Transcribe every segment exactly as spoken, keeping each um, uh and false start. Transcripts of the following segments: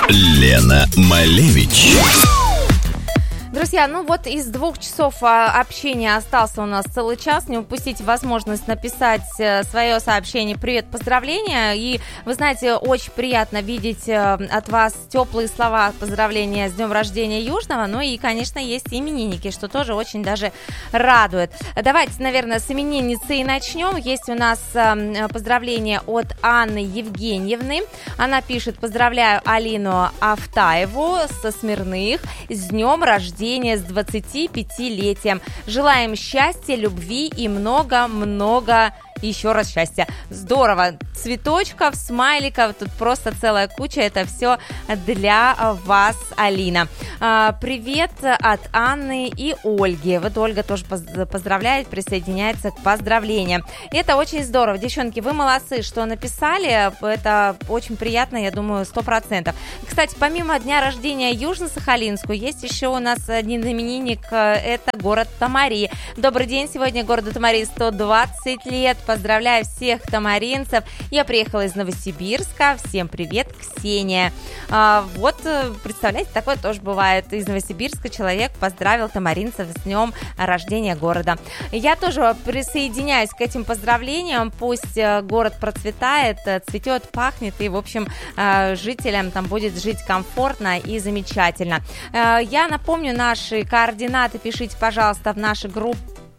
Лена Малевич. Друзья, ну вот из двух часов общения остался у нас целый час. Не упустите возможность написать свое сообщение «Привет, поздравления». И, вы знаете, очень приятно видеть от вас теплые слова поздравления с днем рождения Южного. Ну и, конечно, есть именинники, что тоже очень даже радует. Давайте, наверное, с именинницы и начнем. Есть у нас поздравление от Анны Евгеньевны. Она пишет: поздравляю Алину Автаеву со Смирных с днем рождения, с двадцатипятилетием. Желаем счастья, любви и много-много еще раз счастья. Здорово. Цветочков, смайликов, тут просто целая куча. Это все для вас, Алина. Привет от Анны и Ольги. Вот Ольга тоже поздравляет, присоединяется к поздравлениям. Это очень здорово. Девчонки, вы молодцы, что написали. Это очень приятно, я думаю, сто процентов. Кстати, помимо дня рождения Южно-Сахалинску, есть еще у нас один именинник. Это город Томари. Добрый день. Сегодня городу Томари сто двадцать лет. Поздравляю всех томаринцев. Я приехала из Новосибирска. Всем привет, Ксения. А, вот, представляете, такое тоже бывает. Из Новосибирска человек поздравил томаринцев с днем рождения города. Я тоже присоединяюсь к этим поздравлениям. Пусть город процветает, цветет, пахнет, и, в общем, жителям там будет жить комфортно и замечательно. Я напомню наши координаты. Пишите, пожалуйста, в наши группы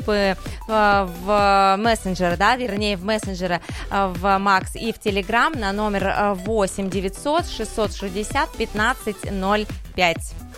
в мессенджеры, да, вернее в мессенджеры в Макс и в Телеграм на номер восемь девятьсот шестьсот шестьдесят пятнадцать ноль пять.